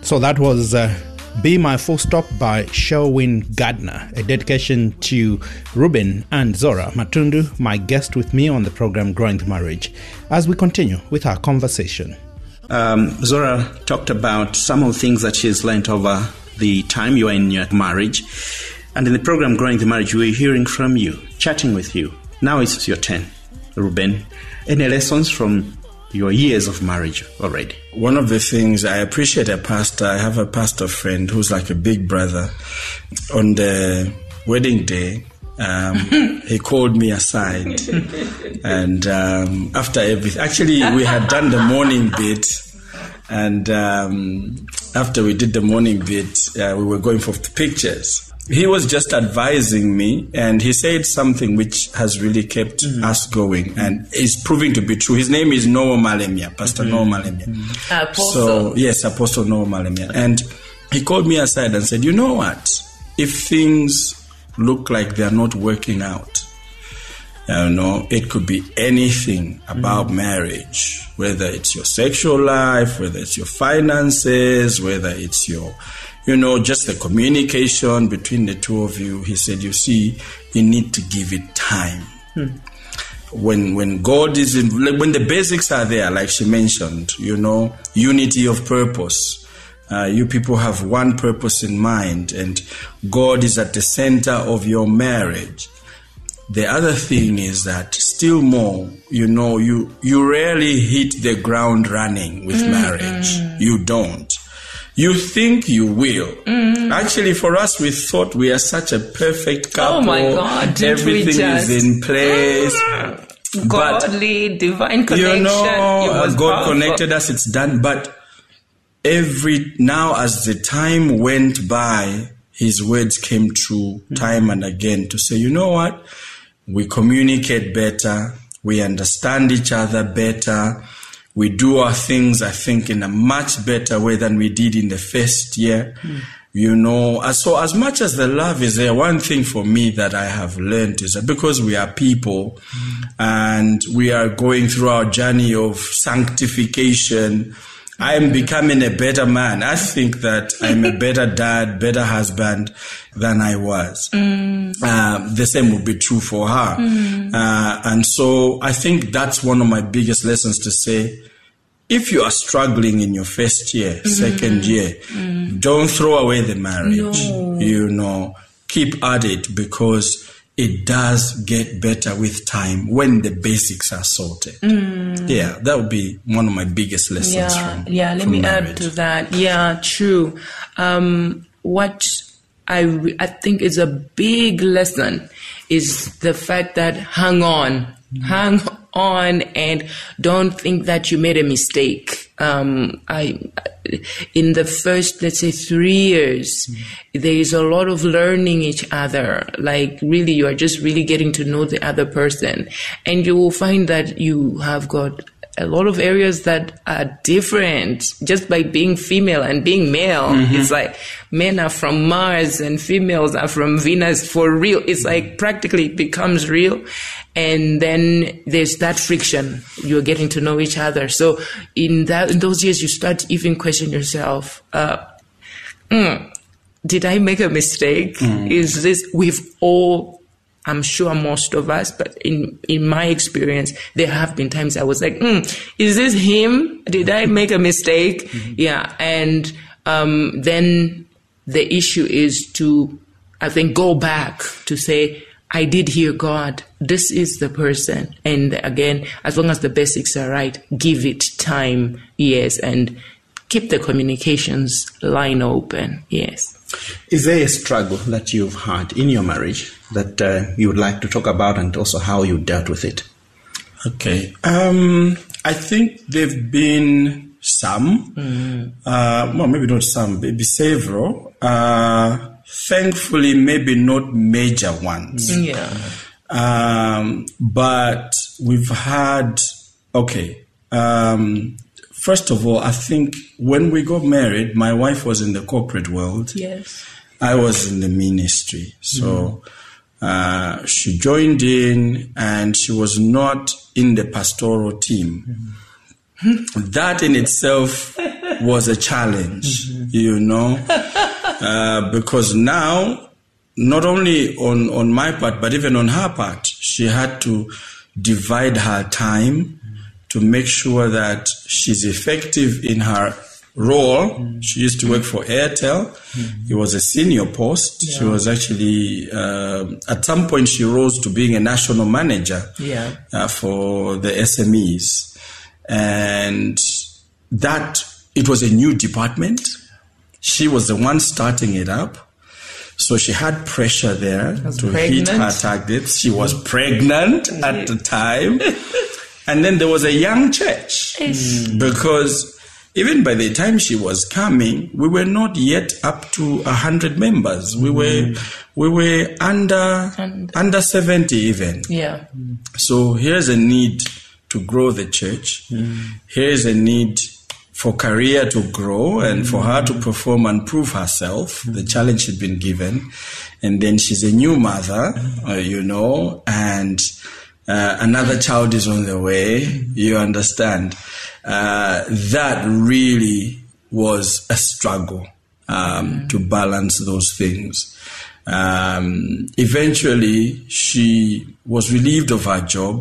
So that was Be My Full Stop by Sherwin Gardner, a dedication to Ruben and Zora Matundu, my guest with me on the program Growing the Marriage, as we continue with our conversation. Zora talked about some of the things that she's learned over the time you were in your marriage. And in the program Growing the Marriage, we're hearing from you, chatting with you. Now it's your turn, Ruben. Any lessons from your years of marriage already? One of the things I appreciate a pastor, I have a pastor friend who's like a big brother. On the wedding day, he called me aside, and after everything, actually we had done the morning bit, and after we did the morning bit, we were going for pictures. He was just advising me, and he said something which has really kept us going, and is proving to be true. His name is Noah Malemia, Pastor Noah Malemia. Apostle. So, yes, Apostle Noah Malemia. And he called me aside and said, you know what? If things look like they're not working out, it could be anything about marriage, whether it's your sexual life, whether it's your finances, whether it's your just the communication between the two of you. He said, you see, you need to give it time. When God is when the basics are there, like she mentioned, unity of purpose. You people have one purpose in mind, and God is at the center of your marriage. The other thing is that still more, you rarely hit the ground running with marriage. You don't. You think you will. Actually, for us, we thought we are such a perfect couple. Oh my God! Everything is in place. Godly, divine connection. God connected us. It's done. But now, as the time went by, His words came true time and again to say, you know what? We communicate better. We understand each other better. We do our things, I think, in a much better way than we did in the first year. So as much as the love is there, one thing for me that I have learned is that because we are people and we are going through our journey of sanctification, I am becoming a better man. I think that I'm a better dad, better husband than I was. The same would be true for her. And so I think that's one of my biggest lessons to say, if you are struggling in your first year, second year, don't throw away the marriage. No. Keep at it, because it does get better with time when the basics are sorted. Yeah, that would be one of my biggest lessons from let me marriage. add to that. Yeah, true. What I think is a big lesson is the fact that hang on, and don't think that you made a mistake. In the first, let's say, 3 years, there is a lot of learning each other. Like really, you are just really getting to know the other person, and you will find that you have got a lot of areas that are different just by being female and being male. It's like men are from Mars and females are from Venus for real. It's like practically it becomes real. And then there's that friction. You're getting to know each other. So in those years, you start to even question yourself, did I make a mistake? Is this, we've all, I'm sure most of us, but in my experience, there have been times I was like, is this him? Did I make a mistake? Yeah. And then the issue is to, I think, go back to say, I did hear God. This is the person. And again, as long as the basics are right, give it time. Yes. And keep the communications line open. Yes. Is there a struggle that you've had in your marriage that you would like to talk about, and also how you dealt with it? Okay. I think there've been some, well, maybe not some, maybe several. Thankfully, maybe not major ones. But we've had, first of all, I think when we got married, my wife was in the corporate world. Yes. I was in the ministry. So she joined in, and she was not in the pastoral team. That in itself was a challenge. you know, because now, not only on my part, but even on her part, she had to divide her time to make sure that she's effective in her role. She used to work for Airtel. It was a senior post. She was actually, at some point, she rose to being a national manager for the SMEs. And that, it was a new department. She was the one starting it up. So she had pressure there to hit her targets. She was pregnant at the time. And then there was a young church because even by the time she was coming, we were not yet up to 100 members. We were under 70 even. Yeah. So here's a need to grow the church. Here's a need for career to grow and for her to perform and prove herself, the challenge she'd been given. And then she's a new mother, you know, and another child is on the way, you understand. That really was a struggle to balance those things. Eventually, she was relieved of her job.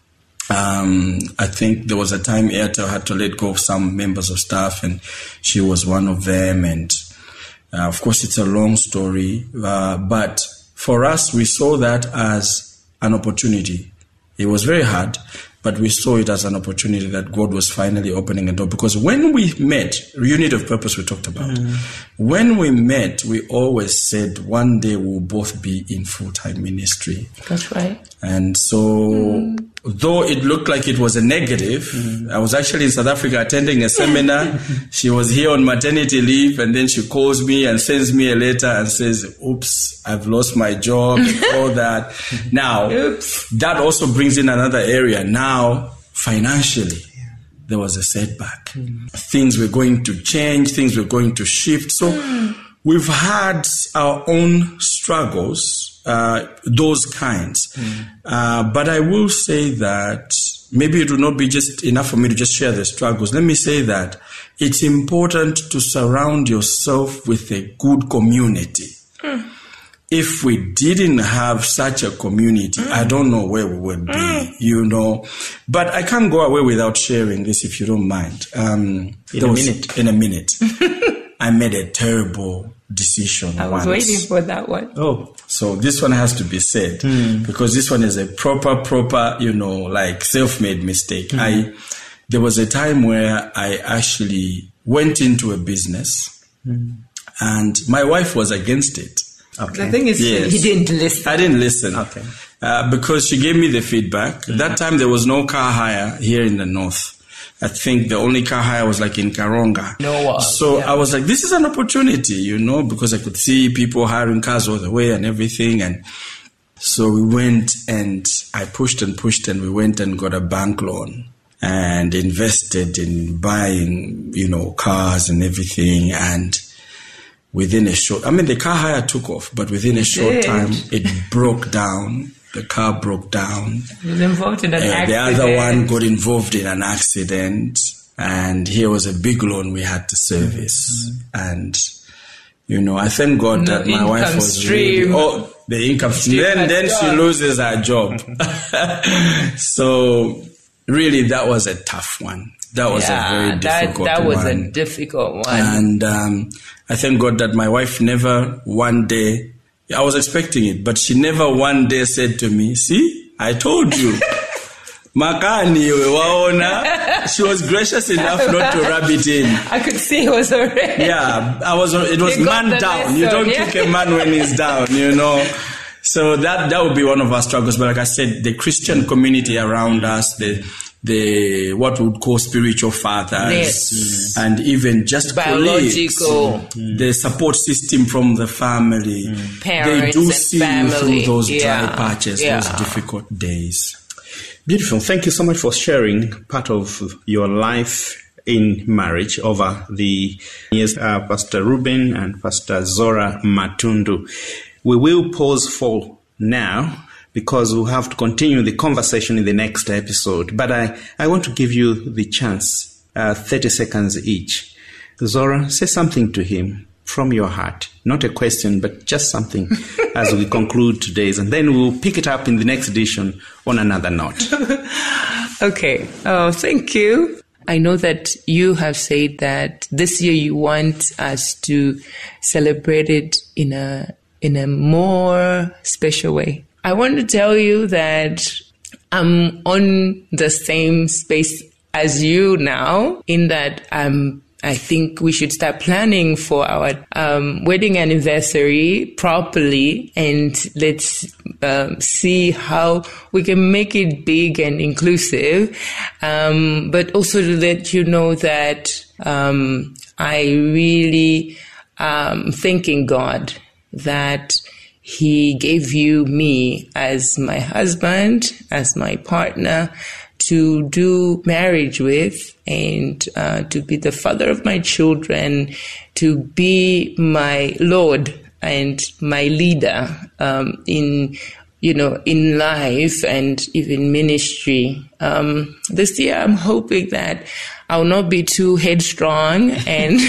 I think there was a time Airtel had to let go of some members of staff, and she was one of them. And of course, it's a long story, but for us, we saw that as an opportunity. It was very hard, but we saw it as an opportunity that God was finally opening a door. Because when we met, unit of purpose we talked about, when we met, we always said one day we'll both be in full-time ministry. That's right. And so, though it looked like it was a negative, I was actually in South Africa attending a seminar. She was here on maternity leave, and then she calls me and sends me a letter and says, oops, I've lost my job and all that. Now, that also brings in another area. Now, financially, there was a setback. Things were going to change, things were going to shift. So we've had our own struggles, those kinds. But I will say that maybe it will not be just enough for me to just share the struggles. Let me say that it's important to surround yourself with a good community. If we didn't have such a community, I don't know where we would be, you know. But I can't go away without sharing this, if you don't mind. In a minute. I made a terrible decision once. I was waiting for that one. Oh, so this one has to be said because this one is a proper, you know, like self-made mistake. There was a time where I actually went into a business and my wife was against it. Okay. The thing is, he didn't listen. I didn't listen. Okay. Because she gave me the feedback. That time there was no car hire here in the north. I think the only car hire was like in Karonga. So I was like, this is an opportunity, you know, because I could see people hiring cars all the way and everything. And so we went and I pushed and we went and got a bank loan and invested in buying, you know, cars and everything. And within the car hire took off, but within a short time, it broke down. The car broke down. He was involved in an accident. The other one got involved in an accident, and here was a big loan we had to service. And, you know, I thank God that my wife was really, the income stream. Then she loses her job. So, really, that was a tough one. That was a very difficult one. That was a difficult one. And I thank God that my wife never one day, I was expecting it, but she never one day said to me, see, I told you. Makani waona. She was gracious enough not to rub it in. I could see it was already. Yeah, it was man down. You don't kick a man when he's down, you know. So that would be one of our struggles. But like I said, the Christian community around us, the what we would call spiritual fathers, and even just biological colleagues, the support system from the family, parents, they do see you through those dry patches, those difficult days. Beautiful. Thank you so much for sharing part of your life in marriage over the years, Pastor Ruben and Pastor Zora Matundu. We will pause for now, because we'll have to continue the conversation in the next episode. But I want to give you the chance, 30 seconds each, Zora, say something to him from your heart. Not a question, but just something as we conclude today's. And then we'll pick it up in the next edition on another note. Okay. Oh, thank you. I know that you have said that this year you want us to celebrate it in a more special way. I want to tell you that I'm on the same space as you now, in that I think we should start planning for our wedding anniversary properly, and let's see how we can make it big and inclusive. But also to let you know that I really thanking God that He gave you me as my husband, as my partner, to do marriage with, and to be the father of my children, to be my Lord and my leader in life and even ministry. This year, I'm hoping that I'll not be too headstrong, and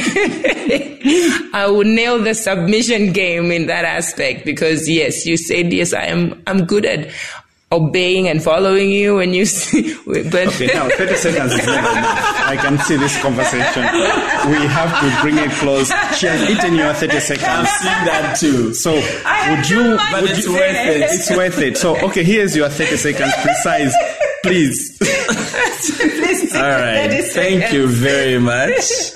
I will nail the submission game in that aspect. Because yes, you said yes, I'm good at obeying and following you when you see, but okay, now 30 seconds is never enough. I can see this conversation. We have to bring it close. She has eaten your 30 seconds. I've seen that too. So it's worth it. It's worth it. So okay, here's your 30 seconds precise. Please. please. All right. Thank you very much.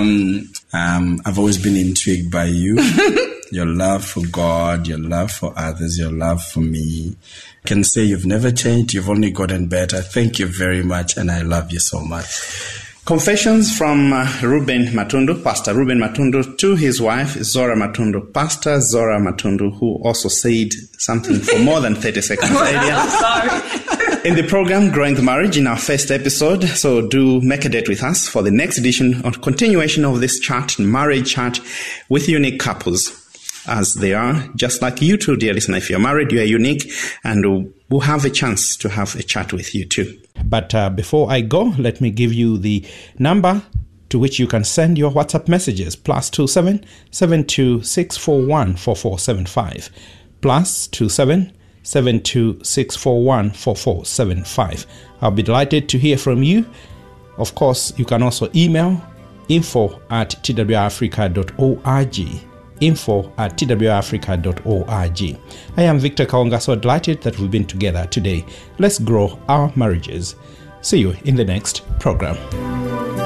I've always been intrigued by you. Your love for God, your love for others, your love for me. I can say you've never changed. You've only gotten better. Thank you very much, and I love you so much. Confessions from Ruben Matundu, Pastor Ruben Matundu, to his wife, Zora Matundu. Pastor Zora Matundu, who also said something for more than 30 seconds earlier. I'm sorry. In the program, Growing the Marriage, in our first episode. So do make a date with us for the next edition or continuation of this chat, marriage chat with unique couples, as they are, just like you too, dear listener. If you're married, you are unique, and we'll have a chance to have a chat with you too. But before I go, let me give you the number to which you can send your WhatsApp messages, +27 72 641 4475, +27 72 641 4475. I'll be delighted to hear from you. Of course, you can also email info@twrafrica.org. info@twrafrica.org. I am Victor Kaonga, so delighted that we've been together today. Let's grow our marriages. See you in the next program.